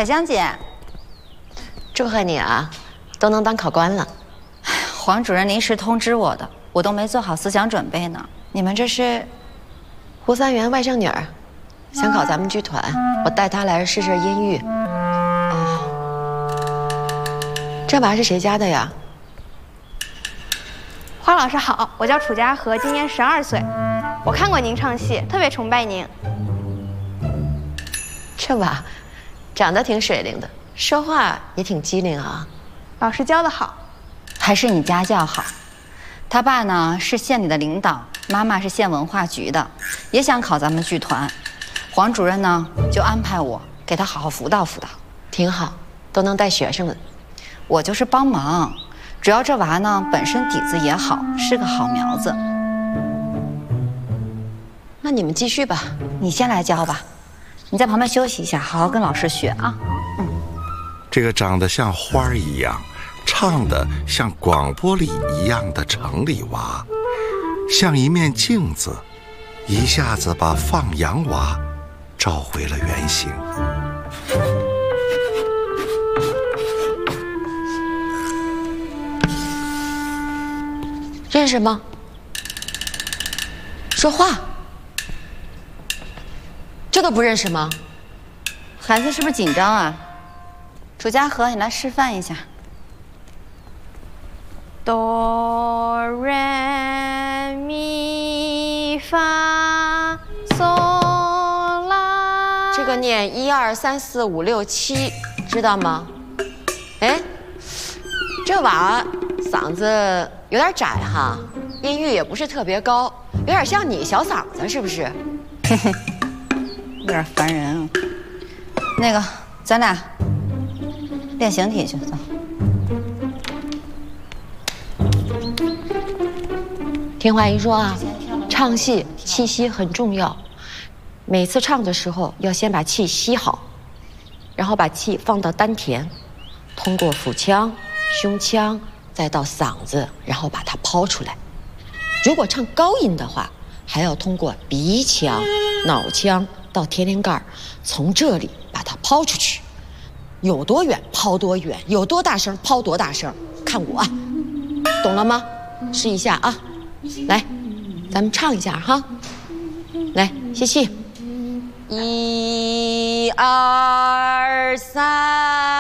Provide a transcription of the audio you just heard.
彩香姐， 祝贺你啊，都能当考官了。 黄主任临时通知我的，我都没做好思想准备呢。你们这是？ 胡三元外甥女儿，想考咱们剧团，我带她来试试音域。哦，这娃是谁家的呀？ 花老师好，我叫楚嘉禾，今年12岁。我看过您唱戏，特别崇拜您。 这娃长得挺水灵的，说话也挺机灵啊。 老师教得好， 还是你家教好。他爸呢是县里的领导，妈妈是县文化局的，也想考咱们剧团。黄主任呢就安排我给他好好辅导辅导。 挺好，都能带学生了。 我就是帮忙，主要这娃呢本身底子也好，是个好苗子。 那你们继续吧， 你先来教吧。你在旁边休息一下，好好跟老师学啊。 这个长得像花儿一样，唱得像广播里一样的城里娃，像一面镜子，一下子把放羊娃照回了原形。 认识吗？说话。这都不认识吗？ 孩子是不是紧张啊？楚嘉禾，你来示范一下。 哆来咪发嗦拉。 这个念1、2、3、4、5、6、7，知道吗？哎，这娃嗓子有点窄哈，音域也不是特别高，有点像你小嗓子，是不是？ 嘿嘿，有点烦人啊。那个，咱俩练形体去，走。 听话一说啊，唱戏气息很重要，每次唱的时候要先把气吸好，然后把气放到丹田，通过腹腔、胸腔，再到嗓子，然后把它抛出来。如果唱高音的话，还要通过鼻腔、脑腔到天灵盖，从这里把它抛出去，有多远抛多远，有多大声抛多大声，看我啊，懂了吗？试一下啊，来，咱们唱一下哈，来吸气，1、2、3。